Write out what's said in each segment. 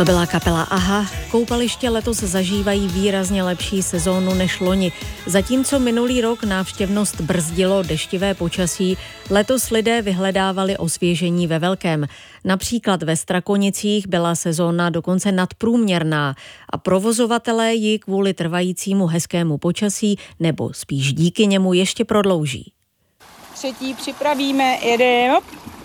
To byla kapela Aha. Koupaliště letos zažívají výrazně lepší sezónu než loni. Zatímco minulý rok návštěvnost brzdilo deštivé počasí, letos lidé vyhledávali osvěžení ve velkém. Například ve Strakonicích byla sezóna dokonce nadprůměrná a provozovatelé ji kvůli trvajícímu hezkému počasí nebo spíš díky němu ještě prodlouží. Třetí připravíme, jedeme.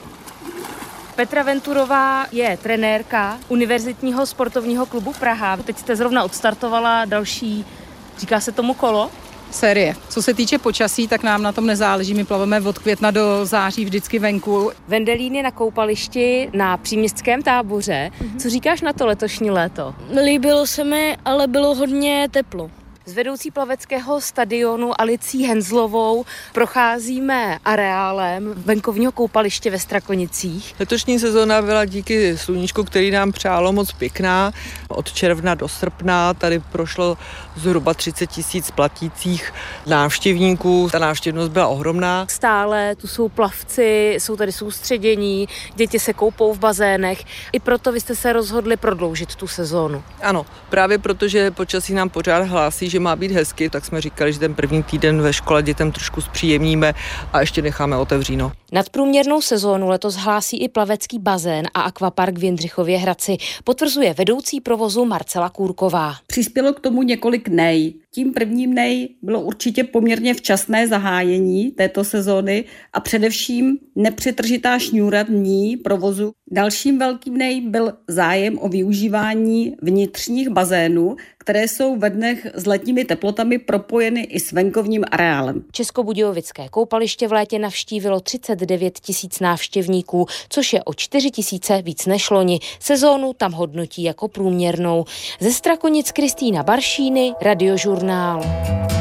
Petra Venturová je trenérka Univerzitního sportovního klubu Praha. Teď jste zrovna odstartovala další, říká se tomu kolo? Série. Co se týče počasí, tak nám na tom nezáleží. My plaveme od května do září vždycky venku. Vendelín je na koupališti na příměstském táboře. Co říkáš na to letošní léto? Líbilo se mi, ale bylo hodně teplo. Z vedoucí plaveckého stadionu Alicí Henzlovou procházíme areálem venkovního koupaliště ve Strakonicích. Letošní sezóna byla díky sluníčku, který nám přálo, moc pěkná. Od června do srpna tady prošlo zhruba 30 000 platících návštěvníků. Ta návštěvnost byla ohromná. Stále tu jsou plavci, jsou tady soustředění, děti se koupou v bazénech. I proto vy jste se rozhodli prodloužit tu sezónu. Ano, právě protože počasí nám pořád hlásí, že má být hezky, tak jsme říkali, že ten první týden ve škole dětem trošku zpříjemníme a ještě necháme otevříno. Nadprůměrnou sezónu letos hlásí i plavecký bazén a akvapark v Jindřichově Hradci, potvrzuje vedoucí provozu Marcela Kůrková. Přispělo k tomu několik nej. Tím prvním nej bylo určitě poměrně včasné zahájení této sezóny a především nepřetržitá šňůra dní provozu. Dalším velkým nej byl zájem o využívání vnitřních bazénů, které jsou ve dnech s letními teplotami propojeny i s venkovním areálem. Českobudějovické koupaliště v létě navštívilo 39 000 návštěvníků, což je o 4 000 víc než loni. Sezónu tam hodnotí jako průměrnou. Ze Strakonic Kristýna Baršíny, Radiožurnál.